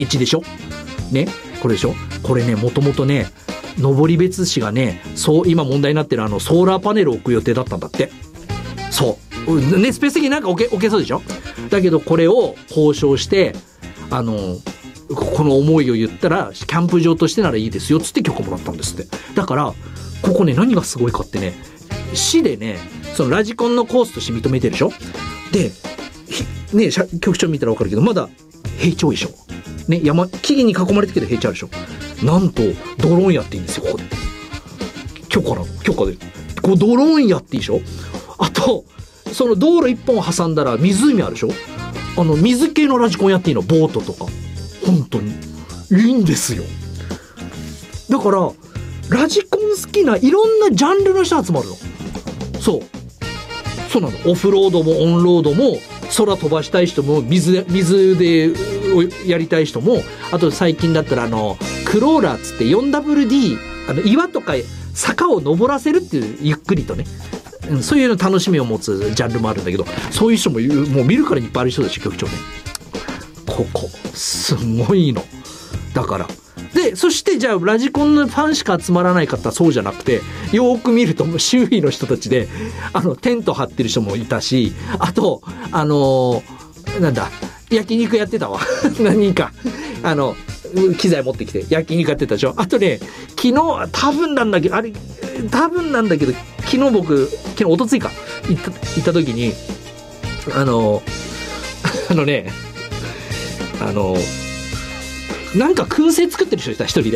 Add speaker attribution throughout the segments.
Speaker 1: 1でしょね、これでしょ。これね、もともとね、登別市がね、そう、今問題になってるソーラーパネルを置く予定だったんだって。そう。ね、スペース的になんか置けそうでしょ。だけどこれを交渉して、この思いを言ったら、キャンプ場としてならいいですよ、つって許可もらったんですって。だから、ここね、何がすごいかってね、市でね、そのラジコンのコースとして認めてるでしょ。で、ね、局長見たらわかるけど、まだ平地多いでしょ。ね、木々に囲まれてるけど平地あるでしょ。なんと、ドローンやっていいんですよ、ここで。許可で。こうドローンやっていいでしょ。あと、その道路一本挟んだら湖あるでしょ。水系のラジコンやっていいの、ボートとか。本当に。いいんですよ。だから、ラジコン好きないろんなジャンルの人集まるの。そうなの。オフロードもオンロードも、空飛ばしたい人も、水でやりたい人も、あと最近だったらクローラーっつって 4WD、岩とか坂を登らせるっていう、ゆっくりとね、そういうの楽しみを持つジャンルもあるんだけど、そういう人ももう見るからいっぱいある人だし、局長ね。ここすごいの。だからで、そしてじゃあラジコンのファンしか集まらない方はそうじゃなくて、よく見ると周囲の人たちでテント張ってる人もいたし、あとなんだ、焼肉やってたわ何人か機材持ってきて焼肉やってたでしょ。あとね、昨日多分なんだけど昨日僕おとついか行った時になんか燻製作ってる人いた、一人で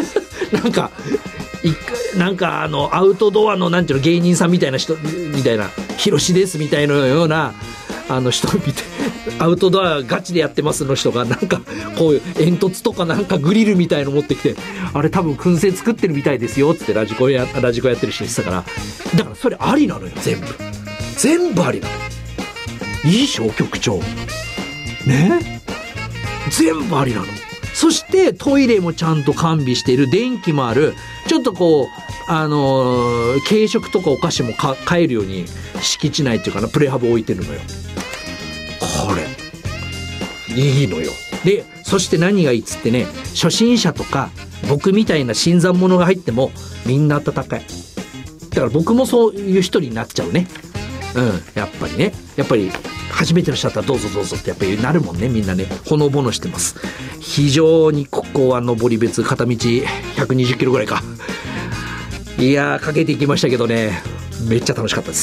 Speaker 1: なんかアウトドアのなんていうの、芸人さんみたいな人みたいな、ヒロシですみたいなような人見て、アウトドアガチでやってますの人がなんかこういう煙突とかなんかグリルみたいの持ってきて、あれ多分燻製作ってるみたいですよっつってラジコやってる人言ってたから、だからそれありなのよ、全部ありなの。いいでしょ局長ね、全部ありなの。そしてトイレもちゃんと完備している、電気もある、ちょっとこう軽食とかお菓子も買えるように敷地内っていうかな、プレハブ置いてるのよ。これいいのよ。で、そして何がいいっつってね、初心者とか僕みたいな新参者が入ってもみんな温かい。だから僕もそういう一人になっちゃうね。やっぱりね、初めての人だったらどうぞどうぞってやっぱりなるもんね、みんなね。ほのぼのしてます。非常にここは登別片道120キロぐらいか。いやー、かけていきましたけどね、めっちゃ楽しかったです。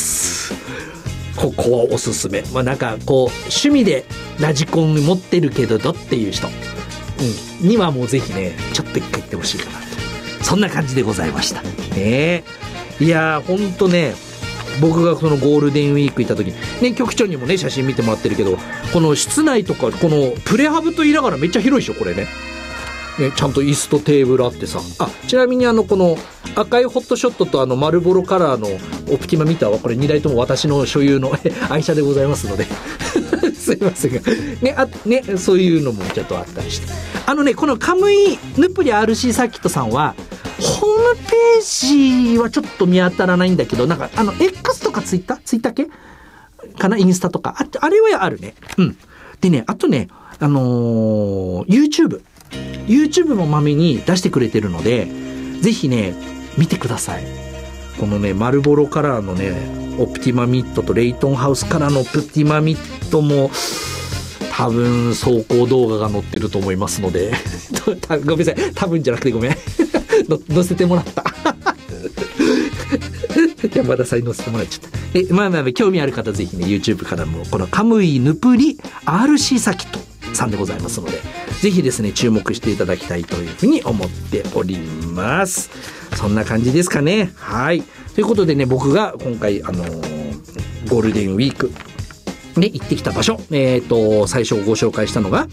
Speaker 1: ここはおすすめ。なんかこう趣味でラジコン持ってるけどっていう人、にはもうぜひね、ちょっと一回行ってほしいかなと、そんな感じでございましたね。いやー、ほんとね、僕がそのゴールデンウィーク行った時にね、局長にもね写真見てもらってるけど、この室内とかこのプレハブと言いながらめっちゃ広いでしょこれね。ちゃんと椅子とテーブルあってさ、ちなみにこの赤いホットショットとマルボロカラーのオプティマミターはこれ2台とも私の所有の愛車でございますのですいませんがね、そういうのもちょっとあったりして、このカムイヌプリ RC サーキットさんはホームページはちょっと見当たらないんだけど、なんかX とかツイッター系かな、インスタとかあれはあるね。でね、あとね、YouTube もまめに出してくれてるので、ぜひね見てください。このね、マルボロカラーのねオプティマミットとレイトンハウスカラーのオプティマミットも多分走行動画が載ってると思いますのでごめんなさい、多分じゃなくてごめん載せてもらった山田さんに載せてもらっちゃった。まあ興味ある方ぜひね YouTube からもこのカムイヌプリ RC サーキットさんでございますので、ぜひですね注目していただきたいというふうに思っております。そんな感じですかね。はい、ということでね、僕が今回ゴールデンウィークで行ってきた場所、最初ご紹介したのが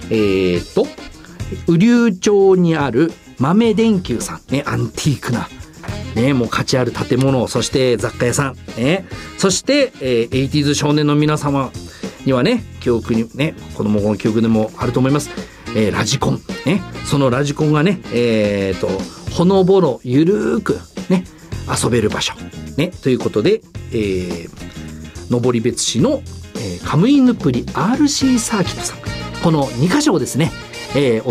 Speaker 1: 雨竜町にある豆電球さんね、アンティークなね、もう価値ある建物、そして雑貨屋さんね、そして、80s 少年の皆様にはね、記憶にね、子供の記憶でもあると思います、ラジコンね、そのラジコンがね、ほのぼのゆるーくね遊べる場所ね、ということで、登別市の、カムイヌプリ RC サーキットさん、この2カ所をですね、 えー